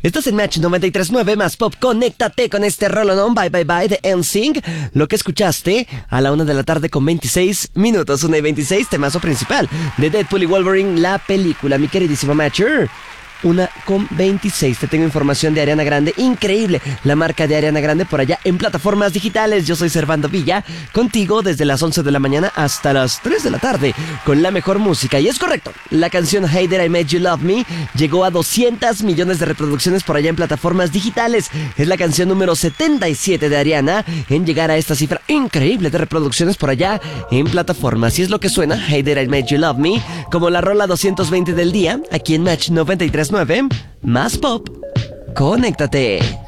Estás en Match 93.9 más pop. Conéctate con este rolonón Bye Bye Bye de NSYNC. Lo que escuchaste a la 1 de la tarde con 26 minutos. 1:26, temazo principal de Deadpool y Wolverine, la película. Mi queridísimo Matcher. 1:26. Te tengo información de Ariana Grande. Increíble la marca de Ariana Grande por allá en plataformas digitales. Yo soy Servando Villa, contigo desde las 11 de la mañana hasta las 3 de la tarde con la mejor música. Y es correcto, la canción Hey There I Made You Love Me llegó a 200 millones de reproducciones por allá en plataformas digitales. Es la canción número 77 de Ariana en llegar a esta cifra increíble de reproducciones por allá en plataformas. Y es lo que suena Hey There I Made You Love Me, como la rola 220 del día, aquí en Match 93.9 más pop. Conéctate.